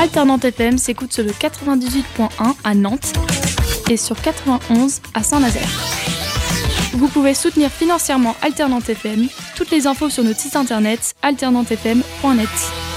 Alternante FM s'écoute sur le 98.1 à Nantes et sur 91 à Saint-Nazaire. Vous pouvez soutenir financièrement Alternante FM. Toutes les infos sur notre site internet alternantefm.net.